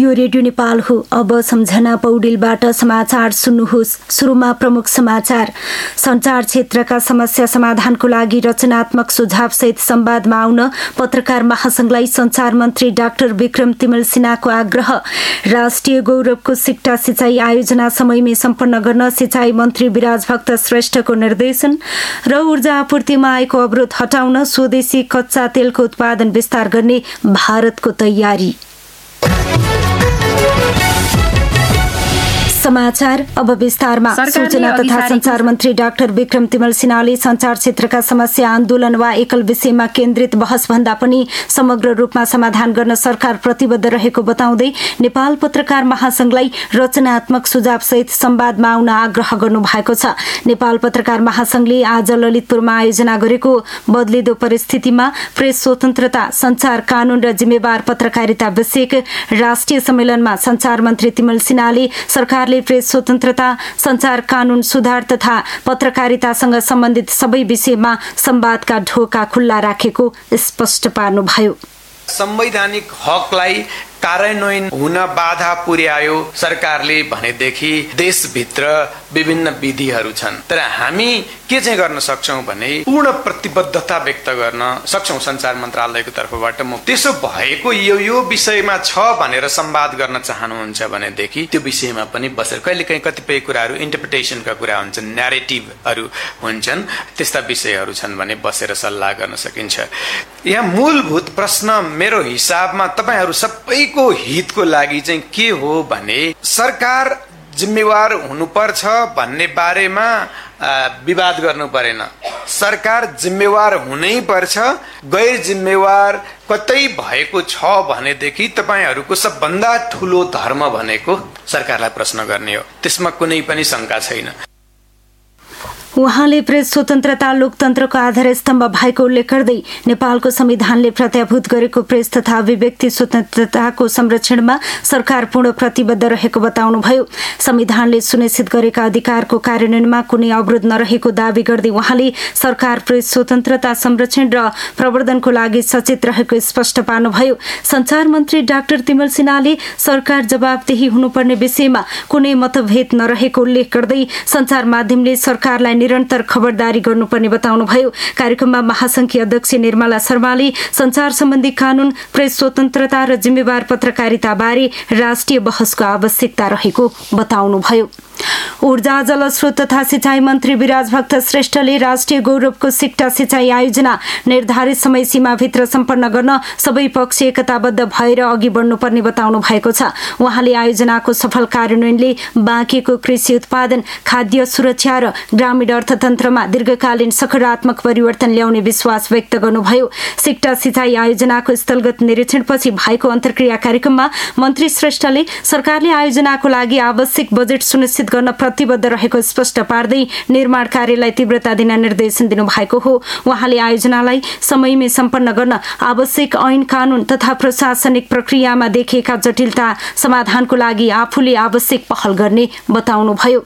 यो रेडियो नेपाल हो। अब सम्झना पौडेलबाट समाचार सुन्नुहोस्। सुरुमा प्रमुख समाचार। सञ्चार क्षेत्रका समस्या समाधानको लागि रचनात्मक सुझावसहित संवादमा आउन पत्रकार महासंघलाई सञ्चार मन्त्री डाक्टर विक्रम तिमल सिन्हाको आग्रह। राष्ट्रिय गौरवको सिक्टा सिंचाई आयोजना समयमै सम्पन्न गर्न सिंचाई मन्त्री विराजभक्त श्रेष्ठको निर्देशन। र ऊर्जा आपूर्तिमा आएको अवरोध हटाउन स्वदेशी कच्चा तेलको उत्पादन विस्तार गर्ने भारतको तयारी। समाचार अब विस्तारमा। सूचना तथा संचार मन्त्री डाक्टर विक्रम तिमल सिन्हाले संचार क्षेत्रका समस्या आन्दोलन वा एकल विषयमा केन्द्रित बहस भन्दा पनि समग्र रूपमा समाधान गर्न सरकार प्रतिबद्ध रहेको बताउँदै नेपाल पत्रकार महासंघलाई रचनात्मक सुझावसहित संवादमा आउन आग्रह गर्नु भएको छ। नेपाल पत्रकार महासंघले आज ललितपुरमा आयोजना गरेको बदलिदो परिस्थितिमा प्रेस स्वतन्त्रता, संचार कानून र जिम्मेवार पत्रकारिता विषयक राष्ट्रिय सम्मेलनमा संचार मन्त्री तिमल सिन्हाले सरकारले प्रेस स्वतन्त्रता, संचार कानून सुधार तथा पत्रकारितासँग सम्बन्धित सबै विषयमा संवादका ढोका खुल्ला राखेको स्पष्ट पार्नुभयो। संवैधानिक हकलाई कार्यान्वयन हुन बाधा पुर्यायो सरकारले भनेदेखि देशभित्र विभिन्न विधिहरू छन्, तर हामी के चाहिँ गर्न सक्छौं भने पूर्ण प्रतिबद्धता व्यक्त गर्न सक्छौं सञ्चार मन्त्रालयको तर्फबाट। म त्यसो भएको यो विषयमा छ भनेर संवाद गर्न चाहनुहुन्छ भनेदेखि त्यो विषयमा पनि बसेर कहिलेकाहीँ कतिपय कुराहरू इन्टरप्रिटेसनका कुरा हुन्छन्, न्यारेटिभहरू हुन्छन्, त्यस्ता विषयहरू छन् भने बसेर सल्लाह गर्न सकिन्छ। यहाँ मूलभूत प्रश्न मेरो हिसाबमा तपाईहरू सबैको हितको लागि चाहिँ के हो भने सरकार जिम्मेवार हुनुपर्छ भन्ने बारेमा विवाद गर्नु परेन। सरकार जिम्मेवार हुनै पर्छ। गैर जिम्मेवार कतै भएको छ भनेदेखि तपाईहरूको सबभन्दा ठूलो धर्म भनेको सरकारलाई प्रश्न गर्ने हो, त्यसमा कुनै पनि शंका छैन। उहाँले प्रेस स्वतन्त्रता लोकतन्त्रको आधारस्तम्भ भएको उल्लेख गर्दै नेपालको संविधानले प्रत्याभूत गरेको प्रेस तथा अभिव्यक्ति स्वतन्त्रताको संरक्षणमा सरकार पूर्ण प्रतिबद्ध रहेको बताउनुभयो। संविधानले सुनिश्चित गरेका अधिकारको कार्यान्वयनमा कुनै अवरोध नरहेको दावी गर्दै उहाँले सरकार प्रेस स्वतन्त्रता संरक्षण र प्रवर्धनको लागि सचेत रहेको स्पष्ट पार्नुभयो। संचार मन्त्री डाक्टर तिमल सिन्हाले सरकार जवाबदेही हुनुपर्ने विषयमा कुनै मतभेद नरहेको उल्लेख गर्दै संचार माध्यमले सरकारलाई निरन्तर खबरदारी गर्नुपर्ने बताउनुभयो। कार्यक्रममा महासंघीय अध्यक्ष निर्मला शर्माले संचार सम्बन्धी कानून, प्रेस स्वतन्त्रता र जिम्मेवार पत्रकारिता बारे राष्ट्रिय बहसको आवश्यकता रहेको बताउनुभयो। ऊर्जा, जलस्रोत तथा सिंचाई मन्त्री विराजभक्त श्रेष्ठले राष्ट्रिय गौरवको सिक्टा सिंचाई आयोजना निर्धारित समय सीमाभित्र सम्पन्न गर्न सबै पक्ष एकताबद्ध भएर अघि बढ्नुपर्ने बताउनु भएको छ। उहाँले आयोजनाको सफल कार्यान्वयनले बाँकीको कृषि उत्पादन, खाद्य सुरक्षा र ग्रामीण अर्थतन्त्रमा दीर्घकालीन सकारात्मक परिवर्तन ल्याउने विश्वास व्यक्त गर्नुभयो। सिक्टा सिंचाई आयोजनाको स्थलगत निरीक्षणपछि भएको अन्तर्क्रिया कार्यक्रममा मन्त्री श्रेष्ठले सरकारले आयोजनाको लागि आवश्यक बजेट सुनिश्चित गर्न प्रतिबद्ध रहेको स्पष्ट पार्दै निर्माण कार्यलाई तीव्रता दिन निर्देशन दिनुभएको हो। उहाँले आयोजनालाई समयमै सम्पन्न गर्न आवश्यक ऐन कानून तथा प्रशासनिक प्रक्रियामा देखिएका जटिलता समाधानको लागि आफूले आवश्यक पहल गर्ने बताउनुभयो।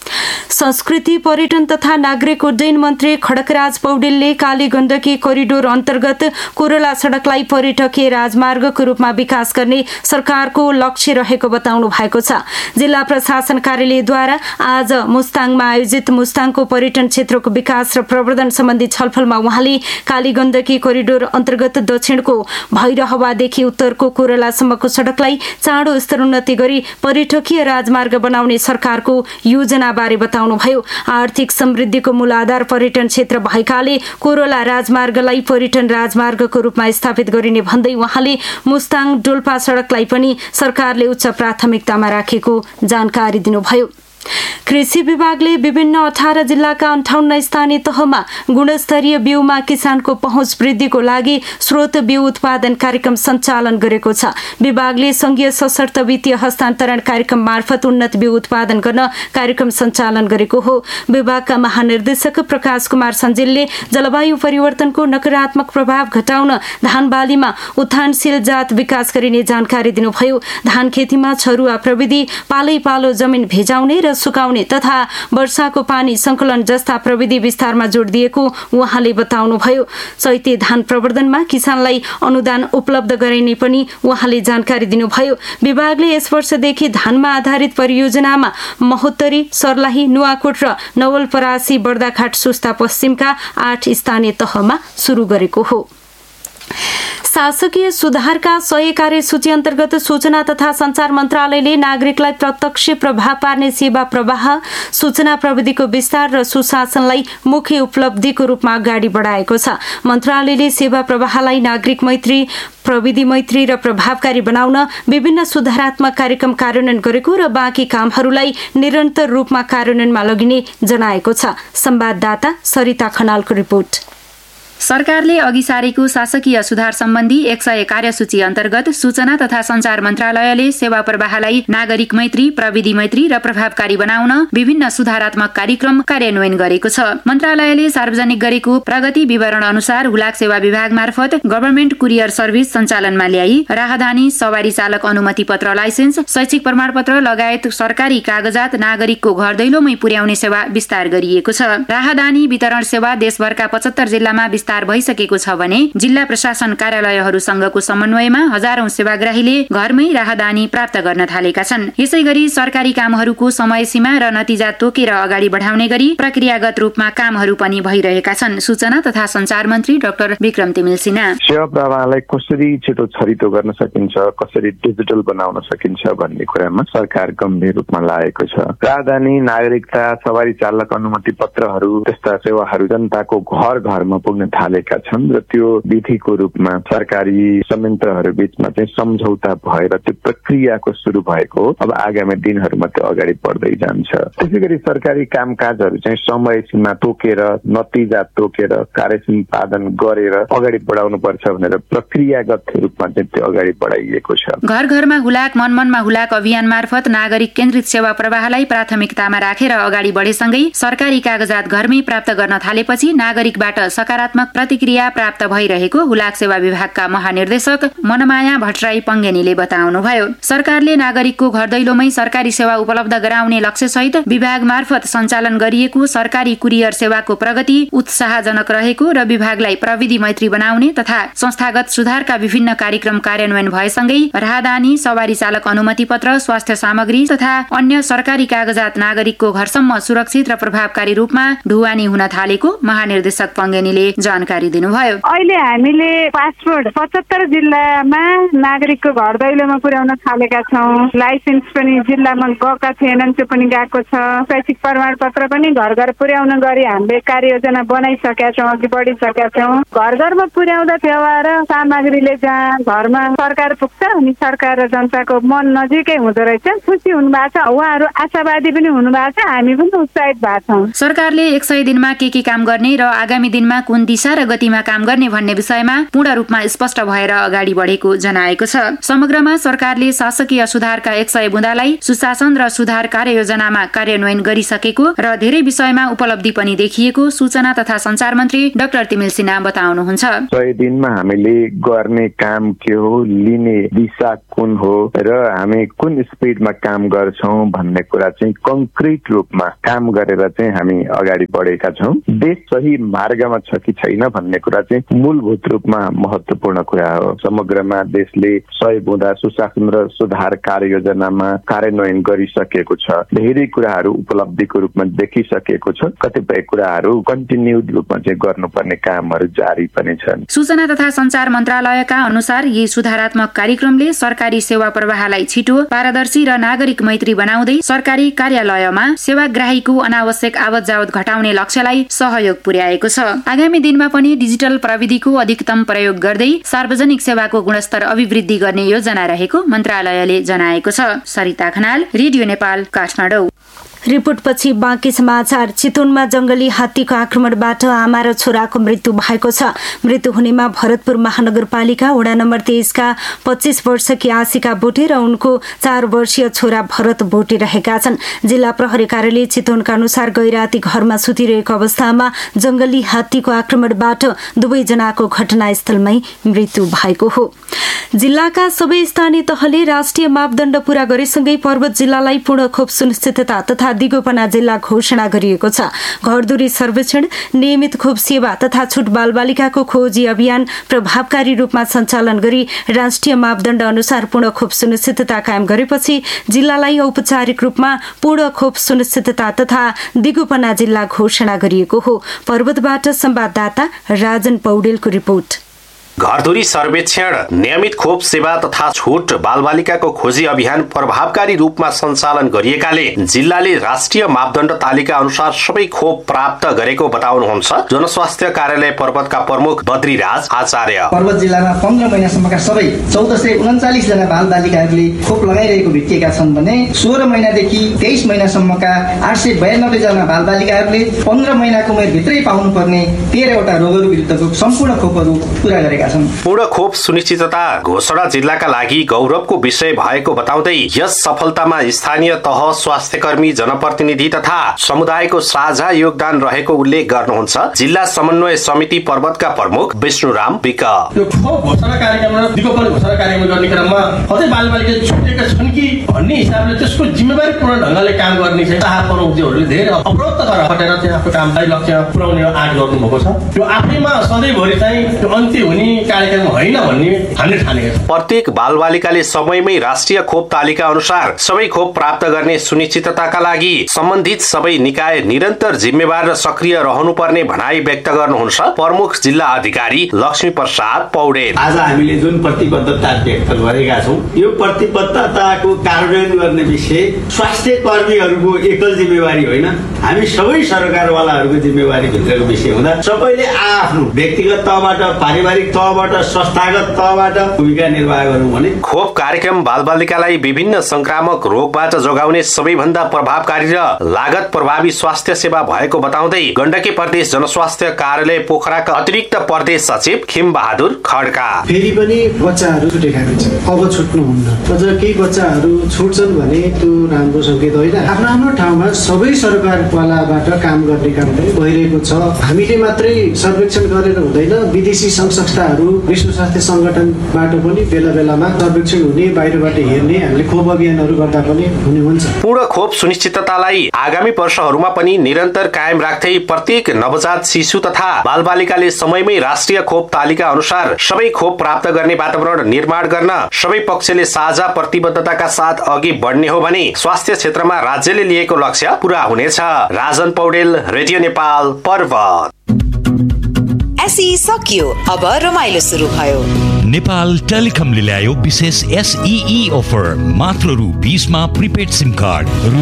संस्कृति, पर्यटन तथा नागरिक उड्डयन मन्त्री खड्गराज पौडेलले काली गण्डकी कोरिडोर अन्तर्गत कोरोला सडकलाई पर्यटकीय राजमार्गको रूपमा विकास गर्ने सरकारको लक्ष्य रहेको बताउनु भएको छ। जिल्ला प्रशासन कार्यालयद्वारा आज मुस्ताङमा आयोजित मुस्ताङको पर्यटन क्षेत्रको विकास र प्रवर्धन सम्बन्धी छलफलमा उहाँले काली गण्डकी कोरिडोर अन्तर्गत दक्षिणको भैरहवादेखि उत्तरको कोरोलासम्मको सडकलाई चाँडो स्तरोन्नति गरी पर्यटकीय राजमार्ग बनाउने सरकारको योजना बारे बताउनुभयो। आर्थिक समृद्धिको मूल आधार पर्यटन क्षेत्र भएकाले कोरोला राजमार्गलाई पर्यटन राजमार्गको रूपमा स्थापित गरिने भन्दै उहाँले मुस्ताङ डोल्पा सडकलाई पनि सरकारले उच्च प्राथमिकतामा राखेको जानकारी दिनुभयो। कृषि विभागले विभिन्न 18 जिल्लाका 58 स्थानीय तहमा गुणस्तरीय बिउमा किसानको पहुँच वृद्धिको लागि स्रोत बिउ उत्पादन कार्यक्रम सञ्चालन गरेको छ। विभागले संघीय सशर्त वित्तीय हस्तान्तरण कार्यक्रम मार्फत उन्नत बिउ उत्पादन गर्न कार्यक्रम सञ्चालन गरेको हो। विभागका महानिर्देशक प्रकाश कुमार सञ्जेलले जलवायु परिवर्तनको नकारात्मक प्रभाव घटाउन धान बालीमा उत्थानशील जात विकास गरिने जानकारी दिनुभयो। धान खेतीमा छरुवा प्रविधि, पालै पालो जमिन भेजाउने र सुकाउने तथा वर्षाको पानी संकलन जस्ता प्रविधि विस्तारमा जोड दिएको उहाँले बताउनुभयो। चैते धान प्रवर्धनमा किसानलाई अनुदान उपलब्ध गराइने पनि उहाँले जानकारी दिनुभयो। विभागले यस वर्षदेखि धानमा आधारित परियोजनामा महोत्तरी, सर्लाही, नुवाकोट र नवलपरासी, बर्दाघाट, सुस्ता पश्चिमका 8 स्थानीय तहमा सुरु गरेको हो। शासकीय सुधारका 100 कार्यसूची अन्तर्गत सूचना तथा सञ्चार मन्त्रालयले नागरिकलाई प्रत्यक्ष प्रभाव पार्ने सेवा प्रवाह, सूचना प्रविधिको विस्तार र सुशासनलाई मुख्य उपलब्धिको रूपमा अगाडि बढाएको छ। मन्त्रालयले सेवा प्रवाहलाई नागरिक मैत्री, प्रविधि मैत्री र प्रभावकारी बनाउन विभिन्न सुधारात्मक कार्यक्रम कार्यान्वयन गरेको र बाँकी कामहरूलाई निरन्तर रूपमा कार्यान्वयनमा लगिने जनाएको छ। संवाददाता सरिता खनालको रिपोर्ट। सरकारले अघि सारेको शासकीय सुधार सम्बन्धी 100 कार्यसूची अन्तर्गत सूचना तथा सञ्चार मन्त्रालयले सेवा प्रवाहलाई नागरिक मैत्री, प्रविधि मैत्री र प्रभावकारी बनाउन विभिन्न सुधारात्मक कार्यक्रम कार्यान्वयन गरेको छ। मन्त्रालयले सार्वजनिक गरेको प्रगति विवरण अनुसार हुलाक सेवा विभाग मार्फत गभर्नमेन्ट कुरियर सर्भिस सञ्चालनमा ल्याई राहदानी, सवारी चालक अनुमति पत्र, लाइसेन्स, शैक्षिक प्रमाणपत्र लगायत सरकारी कागजात नागरिकको घर दैलोमै पुर्याउने सेवा विस्तार गरिएको छ। राहदानी वितरण सेवा देशभरका 75 जिल्लामा विस्तार भइसकेको छ भने जिल्ला प्रशासन कार्यालयहरूसँगको समन्वयमा हजारौं सेवाग्राहीले घरमै राहदानी प्राप्त गर्न थालेका छन्। यसैगरी सरकारी कामहरूको समय सीमा र नतिजा तोकेर अगाडि बढाउने गरी प्रक्रियागत रूपमा कामहरू पनि भइरहेका छन्। सूचना तथा सञ्चार मन्त्री डाक्टर विक्रम तिमिल सिन्हा सेवा प्रवाहलाई कसरी छिटो छरितो गर्न सकिन्छ, कसरी डिजिटल बनाउन सकिन्छ भन्ने कुरामा सरकार गम्भीर रूपमा लागेको छ। राहदानी, नागरिकता, सवारी चालक अनुमति पत्रहरू जस्ता सेवाहरू जनताको घर घरमा पुग्न थालेका छन् र त्यो विधिको रूपमा सरकारी संयन्त्रहरू बीचमा चाहिँ सम्झौता भएर त्यो प्रक्रियाको सुरु भएको हो। अब आगामी दिनहरूमा त्यो अगाडि बढ्दै जान्छ। त्यसैगरी सरकारी कामकाजहरू चाहिँ समय सीमा तोकेर, नतिजा तोकेर, कार्य सम्पादन गरेर अगाडि बढाउनु पर्छ भनेर प्रक्रियागत रूपमा चाहिँ त्यो अगाडि बढाइएको छ। घर घरमा हुलाक, मन मनमा हुलाक अभियान मार्फत नागरिक केन्द्रित सेवा प्रवाहलाई प्राथमिकतामा राखेर अगाडि बढेसँगै सरकारी कागजात घरमै प्राप्त गर्न थालेपछि नागरिकबाट सकारात्मक प्रतिक्रिया प्राप्त भइरहेको हुलाक सेवा विभागका महानिर्देशक मनमाया भट्टराई पङ्गेनीले बताउनुभयो। सरकारले नागरिकको घर दैलोमै सरकारी सेवा उपलब्ध गराउने लक्ष्यसहित विभाग मार्फत सञ्चालन गरिएको सरकारी कुरियर सेवाको प्रगति उत्साहजनक रहेको र विभागलाई प्रविधि मैत्री बनाउने तथा संस्थागत सुधारका विभिन्न कार्यक्रम कार्यान्वयन भएसँगै राहदानी, सवारी चालक अनुमति पत्र, स्वास्थ्य सामग्री तथा अन्य सरकारी कागजात नागरिकको घरसम्म सुरक्षित र प्रभावकारी रूपमा ढुवानी हुन थालेको महानिर्देशक पङ्गेनीले जानकारी दिनुभयो। अहिले हामीले पासपोर्ट 75 जिल्लामा नागरिकको घर दैलोमा पुर्याउन थालेका छौँ। लाइसेन्स पनि जिल्लामा गएका थिएनन्, त्यो पनि गएको छ। शैक्षिक प्रमाणपत्र पनि घर घर पुर्याउन गरी हामीले कार्ययोजना बनाइसकेका छौँ, अघि बढिसकेका छौँ। घर घरमा पुर्याउँदा सेवा र सामग्रीले जहाँ घरमा सरकार पुग्छ अनि सरकार र जनताको मन नजिकै हुँदो रहेछ। खुसी हुनुभएको छ, उहाँहरू आशावादी पनि हुनुभएको छ, हामी पनि उत्साहित भएको छौँ। सरकारले 100 दिनमा के काम गर्ने र आगामी दिनमा कुन दिशा र गतिमा काम गर्ने भन्ने विषयमा पूर्ण रूपमा स्पष्ट भएर अगाडि बढेको जनाएको छ। समग्रमा सरकारले शासकीय सुधारका 100 बुँदालाई सुशासन र सुधार कार्ययोजनामा कार्यान्वयन गरिसकेको र धेरै विषयमा उपलब्धि पनि देखिएको सूचना तथा सञ्चार मन्त्री डाक्टर तिमिल सिन्हा बताउनुहुन्छ। 100 दिनमा हामीले गर्ने काम के हो, लिने दिशा कुन हो र हामी कुन स्पिडमा काम गर्छौं भन्ने कुरा चाहिँ कङ्क्रिट रूपमा काम गरेर चाहिँ हामी अगाडि बढेका छौं। देश सही मार्गमा छ कि छैन भन्ने कुरा चाहिँ मूलभूत रूपमा महत्त्वपूर्ण कुरा हो। समग्रमा देशले 100 बुँदा सुशासन र सुधार कार्ययोजनामा कार्यान्वयन गरिसकेको छ। धेरै कुराहरू उपलब्धिको रूपमा देखिसकेको छ। कतिपय कुराहरू कन्टिन्युड रूपमा चाहिँ गर्नुपर्ने कामहरू जारी पनि छन्। सूचना तथा सञ्चार मन्त्रालयका अनुसार यी सुधारात्मक कार्यक्रमले सरकारी सेवा प्रवाहलाई छिटो, पारदर्शी र नागरिक मैत्री बनाउँदै सरकारी कार्यालयमा सेवाग्राहीको अनावश्यक आवत जावत घटाउने लक्ष्यलाई सहयोग पुर्याएको छ। आगामी दिनमा पनि डिजिटल प्रविधिको अधिकतम प्रयोग गर्दै सार्वजनिक सेवाको गुणस्तर अभिवृद्धि गर्ने योजना रहेको मन्त्रालयले जनाएको छ। सरिता खनाल, रेडियो नेपाल, काठमाडौँ। रिपोर्टपछि बाँकी समाचार। चितवनमा जंगली हात्तीको आक्रमणबाट आमा र छोराको मृत्यु भएको छ। मृत्यु हुनेमा भरतपुर महानगरपालिका वडा नम्बर 23 का 25 वर्षकी आशिका बोटे र उनको 4 वर्षीय छोरा भरत बोटे रहेका छन्। जिल्ला प्रहरी कार्यालय चितवनका अनुसार गैराती घरमा सुतिरहेको अवस्थामा जंगली हात्तीको आक्रमणबाट दुवैजनाको घटनास्थलमै मृत्यु भएको हो। जिल्लाका सबै स्थानीय तहले राष्ट्रिय मापदण्ड पूरा गरेसँगै पर्वत जिल्लालाई पूर्ण खोप सुनिश्चितता तथा दिगोपना जिल्ला घोषणा गरिएको छ। घरधुरी सर्वेक्षण, नियमित खोप सेवा तथा छुट बालबालिकाको खोजी अभियान प्रभावकारी रूपमा सञ्चालन गरी राष्ट्रिय मापदण्ड अनुसार पूर्ण खोप सुनिश्चितता कायम गरेपछि जिल्लालाई औपचारिक रूपमा पूर्ण खोप सुनिश्चितता तथा दिगोपना जिल्ला घोषणा गरिएको हो। पर्वतबाट संवाददाता राजन पौडेलको रिपोर्ट। घरधुरी सर्वेक्षण, नियमित खोप सेवा तथा छुट बालबालिकाको खोजी अभियान प्रभावकारी रूपमा सञ्चालन गरिएकाले जिल्लाले राष्ट्रिय मापदण्ड तालिका अनुसार सबै खोप प्राप्त गरेको बताउनुहुन्छ जनस्वास्थ्य कार्यालय पर्वतका प्रमुख बद्रीराज आचार्य। पर्वत जिल्लामा 15 महिनासम्मका सबै 1439 जना बालबालिकाहरूले खोप लगाइरहेको भेटिएका छन् भने 16 महिनादेखि 23 महिनासम्मका 892 जना बालबालिकाहरूले 15 महिनाको उमेरभित्रै पाउनुपर्ने 13 वटा रोगहरू विरुद्धको सम्पूर्ण खोपहरू पूरा गरेका। पूर्ण खोप सुनिश्चितता घोषणा जिल्लाका लागि गौरवको विषय भएको बताउँदै यस सफलतामा स्थानीय तह, स्वास्थ्यकर्मी, जनप्रतिनिधि तथा समुदायको साझा योगदान रहेको उल्लेख गर्नुहुन्छ जिल्ला समन्वय समिति पर्वतका प्रमुख विष्णुराम विक। यो खोप घोषणा कार्यक्रम र दिगोपन घोषणा कार्यक्रम गर्ने क्रममा कतै बालबालिका छुटेका छन् कि भन्ने हिसाबले त्यसको जिम्मेवारीपूर्ण ढंगले काम गर्ने चाहिँ तहा प्रमुखहरूले धेरै अवरोध गरेर हटेर चाहिँ आफ्नो कामलाई लक्ष्य पुर्याउने आँट गर्नुभएको छ। यो आफैमा सधैँभरि चाहिँ त्यो अन्त्य हुने कार्यक्रम होइन भन्ने हामीले ठानेका छौँ। प्रत्येक बालबालिकाले समयमै राष्ट्रिय खोप तालिका अनुसार सबै खोप प्राप्त गर्ने सुनिश्चितताका लागि सम्बन्धित सबै निकाय निरन्तर जिम्मेवार र सक्रिय रहनुपर्ने भनाई व्यक्त गर्नुहुन्छ प्रमुख जिल्ला अधिकारी लक्ष्मी प्रसाद पौडेल। आज हामीले जुन प्रतिबद्धता व्यक्त गरेका छौँ यो प्रतिबद्धताको कार्यान्वयन गर्ने विषय स्वास्थ्य कर्मीहरूको एकल जिम्मेवारी होइन, हामी सबै सरकारवालाहरूको जिम्मेवारी भित्रको विषय हुँदा सबैले आफ्नो व्यक्तिगत तहबाट, पारिवारिक तहबाट, संस्थागत तहबाट भूमिका निर्वाह गरौँ भने खोप कार्यक्रम बालबालिकालाई विभिन्न संक्रामक रोगबाट जोगाउने सबैभन्दा प्रभावकारी र लागत प्रभावी स्वास्थ्य सेवा भएको बताउँदै गण्डकी प्रदेश जनस्वास्थ्य कार्यालय पोखराका अतिरिक्त प्रदेश सचिव खिम बहादुर खड्का। फेरि पनि बच्चाहरू छुटेका छन्, अब छुट्नुहुन्न। अझ केही बच्चाहरू छुट्छन् भने त्यो राम्रो संकेत होइन। आफ्नो आफ्नो ठाउँमा सबै सरकारवालाबाट काम गर्ने काम पनि भइरहेको छ। हामीले मात्रै सर्वेक्षण गरेर हुँदैन, विदेशी संस्थाहरू, विश्व स्वास्थ्य संगठनबाट पनि बेला बेलामा सर्वेक्षण हुने, बाहिरबाट हेर्ने, हामीले खोप अभियानहरू गर्दा पनि हुने हुन्छ। पूर्ण खोप सुनिश्चिततालाई आगामी वर्षहरूमा पनि निरन्तर कायम राख्दै प्रत्येक नवजात शिशु तथा बालबालिकाले समयमै राष्ट्रिय खोप तालिका अनुसार सबै खोप प्राप्त गर्ने वातावरण निर्माण गर्न सबै पक्षले साझा प्रतिबद्धताका साथ अघि बढ्ने हो भने स्वास्थ्य क्षेत्रमा राज्यले लिएको लक्ष्य पूरा हुनेछ। राजन पौडेल, रेडियो नेपाल, पर्वत। एसई सकियो, अब रमाइलो सुरु भयो। नेपाल टेलिकमले ल्यायो विशेष एसईई अफर। मात्र रु 20 मा प्रिपेड सिम कार्ड, रु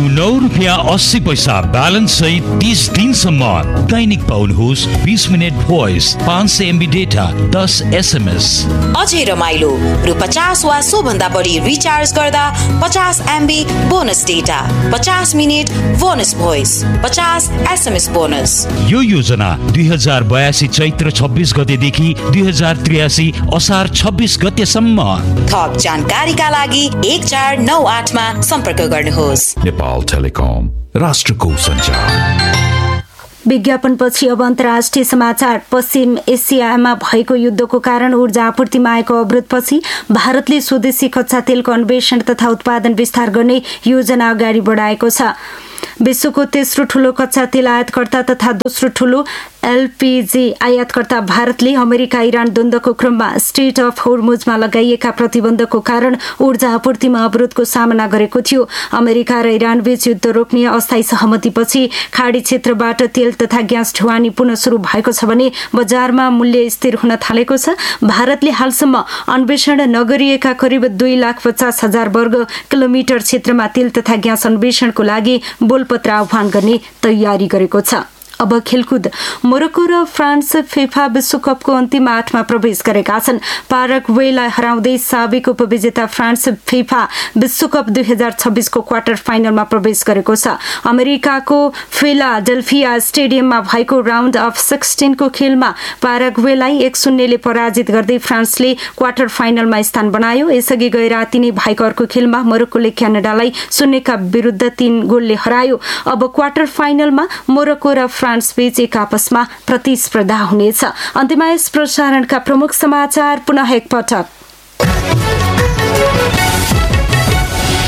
9.80 ब्यालेन्स सहित 30 दिनसम्म दैनिक पाउनुहोस् 20 minute voice, 500 MB data, 10 SMS। अझै रमाइलो, रु 50 वा सो भन्दा बढी रिचार्ज गर्दा 50 MB bonus data, 50 minute bonus voice, 50 SMS bonus. यो योजना 2082 चैत्र 26 गतेदेखि 2083 असार 26 गतेसम्म। थप जानकारीका लागि 1498 मा सम्पर्क गर्नुहोस्। नेपाल टेलिकम, राष्ट्रको सञ्चार। विज्ञापनपछि अब अन्तर्राष्ट्रिय समाचार। पश्चिम एसियामा भएको युद्धको कारण ऊर्जा आपूर्तिमा आएको अवरोधपछि भारतले स्वदेशी कच्चा तेलको अन्वेषण तथा उत्पादन विस्तार गर्ने योजना अगाडि बढाएको छ। विश्वको तेस्रो ठूलो कच्चा तेल आयातकर्ता तथा दोस्रो ठूलो एलपीजी आयातकर्ता भारतले अमेरिका इरान द्वन्द्वको क्रममा स्ट्रेट अफ होर्मुजमा लगाइएका प्रतिबन्धको कारण ऊर्जा आपूर्तिमा अवरोधको सामना गरेको थियो। अमेरिका र इरान बीच युद्ध रोक्ने अस्थायी सहमतिपछि खाडी क्षेत्रबाट तेल तथा ग्यास ढुवानी पुनः सुरु भएको छ भने बजारमा मूल्य स्थिर हुन थालेको छ। भारतले हालसम्म अन्वेषण नगरिएका करिब 2,50,000 वर्ग किलोमिटर क्षेत्रमा तेल तथा ग्यास अन्वेषणको लागि बोलपत्र आह्वान गर्ने तयारी गरेको छ। अब खेलकुद। मोरक्को र फ्रान्स फिफा विश्वकपको अन्तिम 8मा प्रवेश गरेका छन्। पाराग्वेलाई हराउँदै साबिक उपविजेता फ्रान्स फिफा विश्वकप 2026 को क्वार्टर फाइनलमा प्रवेश गरेको छ। अमेरिकाको फिलाडेल्फिया स्टेडियममा भएको राउन्ड अफ 16 को खेलमा पाराग्वेलाई 1-0 ले पराजित गर्दै फ्रान्सले क्वार्टर फाइनलमा स्थान बनायो। यसअघि गए राति नै भएको अर्को खेलमा मोरक्कोले क्यानाडालाई 0 विरुद्ध 3 गोलले हरायो। अब क्वार्टर फाइनलमा मोरक्को र फ्रान्स बीच एक आपसमा प्रतिस्पर्धा हुनेछ। अन्त्यमा यस प्रसारणका प्रमुख समाचार पुनः एकपटक। सन्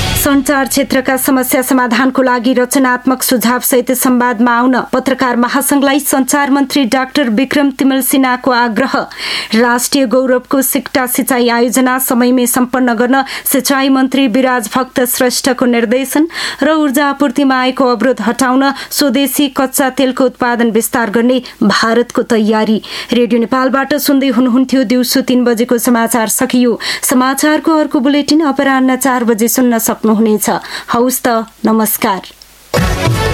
सञ्चार क्षेत्रका समस्या समाधानको लागि रचनात्मक सुझाव सहित संवादमा आउन पत्रकार महासंघलाई सञ्चार मन्त्री डाक्टर विक्रम तिमल सिन्हाको आग्रह। राष्ट्रिय गौरवको सिक्टा सिंचाई आयोजना समयमै सम्पन्न गर्न सिंचाई मन्त्री विराज भक्त श्रेष्ठको निर्देशन र ऊर्जा आपूर्तिमा आएको अवरोध हटाउन स्वदेशी कच्चा तेलको उत्पादन विस्तार गर्ने भारतको तयारी। रेडियो नेपालबाट सुन्दै हुनुहुन्थ्यो। दिउँसो 3 बजेको समाचार सकियो। समाचारको अर्को बुलेटिन अपराह्न 4 बजे सुन्न सक्नुहुनेछ। हौस् त, नमस्कार।